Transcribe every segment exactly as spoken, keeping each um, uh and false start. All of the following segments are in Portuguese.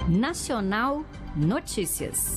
Nacional Notícias.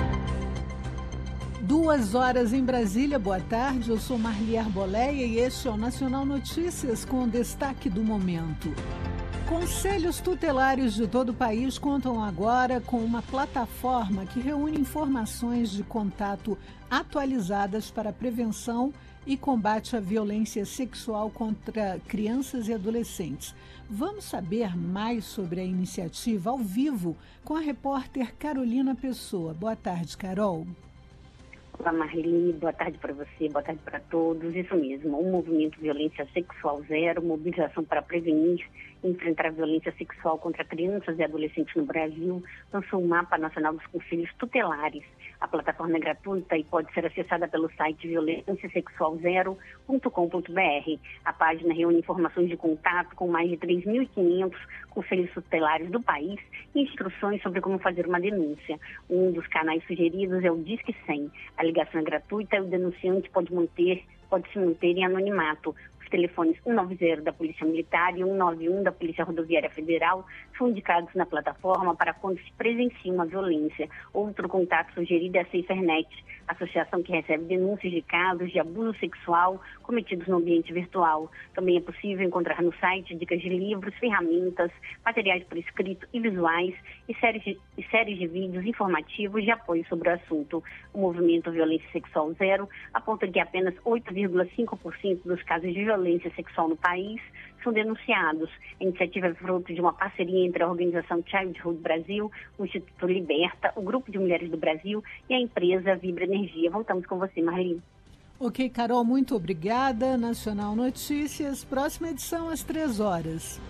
Duas horas em Brasília, boa tarde, eu sou Marli Arboleia e este é o Nacional Notícias com o destaque do momento. Conselhos tutelares de todo o país contam agora com uma plataforma que reúne informações de contato atualizadas para prevenção e combate à violência sexual contra crianças e adolescentes. Vamos saber mais sobre a iniciativa ao vivo com a repórter Carolina Pessoa. Boa tarde, Carol. Olá, Marli, boa tarde para você, boa tarde para todos. Isso mesmo, o movimento Violência Sexual Zero, mobilização para prevenir e enfrentar a violência sexual contra crianças e adolescentes no Brasil, lançou o Mapa Nacional dos Conselhos Tutelares. A plataforma é gratuita e pode ser acessada pelo site violência sexual zero ponto com ponto b r. A página reúne informações de contato com mais de três mil e quinhentos conselhos tutelares do país e instruções sobre como fazer uma denúncia. Um dos canais sugeridos é o Disque cem. A ligação é gratuita e o denunciante pode manter, pode se manter em anonimato. Os telefones cento e noventa da Polícia Militar e cento e noventa e um da Polícia Rodoviária Federal são indicados na plataforma para quando se presencia uma violência. Outro contato sugerido é a SaferNet, associação que recebe denúncias de casos de abuso sexual cometidos no ambiente virtual. Também é possível encontrar no site dicas de livros, ferramentas, materiais por escrito e visuais e séries de, e séries de vídeos informativos de apoio sobre o assunto. O movimento Violência Sexual Zero aponta que apenas oito vírgula cinco por cento dos casos de violência sexual no país são denunciados. A iniciativa é fruto de uma parceria entre a organização Childhood Brasil, o Instituto Liberta, o Grupo de Mulheres do Brasil e a empresa Vibra Energia. Voltamos com você, Marli. Ok, Carol, muito obrigada. Nacional Notícias, próxima edição às três horas.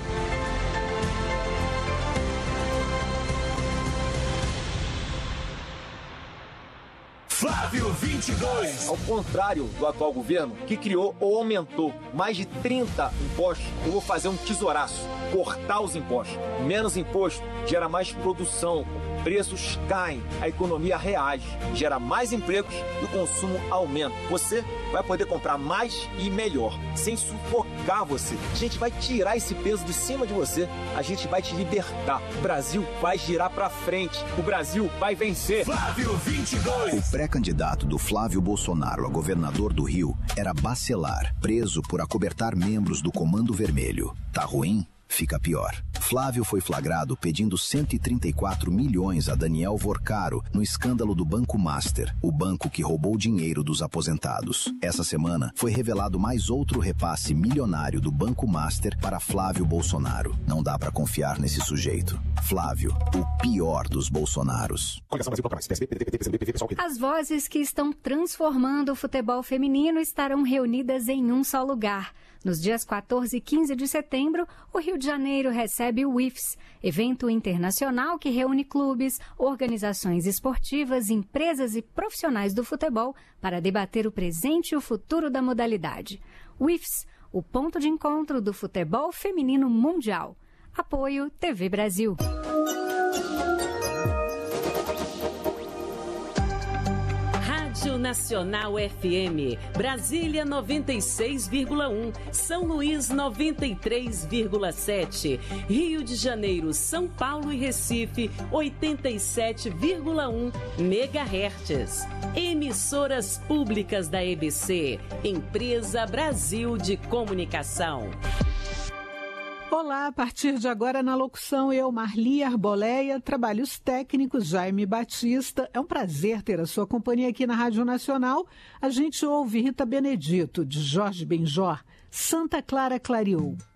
Flávio vinte e dois. Ao contrário do atual governo, que criou ou aumentou mais de trinta impostos, eu vou fazer um tesouraço, cortar os impostos. Menos imposto gera mais produção, preços caem, a economia reage, gera mais empregos e o consumo aumenta. Você vai poder comprar mais e melhor, sem sufocar você. A gente vai tirar esse peso de cima de você, a gente vai te libertar. O Brasil vai girar pra frente, o Brasil vai vencer. Flávio vinte e dois. O pré-candidato do Flávio Bolsonaro a governador do Rio era Bacelar, preso por acobertar membros do Comando Vermelho. Tá ruim? Fica pior. Flávio foi flagrado pedindo cento e trinta e quatro milhões a Daniel Vorcaro no escândalo do Banco Master, o banco que roubou dinheiro dos aposentados. Essa semana foi revelado mais outro repasse milionário do Banco Master para Flávio Bolsonaro. Não dá pra confiar nesse sujeito. Flávio, o pior dos Bolsonaros. As vozes que estão transformando o futebol feminino estarão reunidas em um só lugar. Nos dias quatorze e quinze de setembro, o Rio de Janeiro recebe o I F S, evento internacional que reúne clubes, organizações esportivas, empresas e profissionais do futebol para debater o presente e o futuro da modalidade. O I F S, o ponto de encontro do futebol feminino mundial. Apoio T V Brasil. Nacional F M, Brasília noventa e seis vírgula um, São Luís noventa e três vírgula sete, Rio de Janeiro, São Paulo e Recife oitenta e sete vírgula um megahertz. Emissoras públicas da E B C, Empresa Brasil de Comunicação. Olá, a partir de agora na locução eu, Marli Arboleia, trabalhos técnicos Jaime Batista. É um prazer ter a sua companhia aqui na Rádio Nacional. A gente ouve Rita Benedito, de Jorge Benjor, Santa Clara Clareou.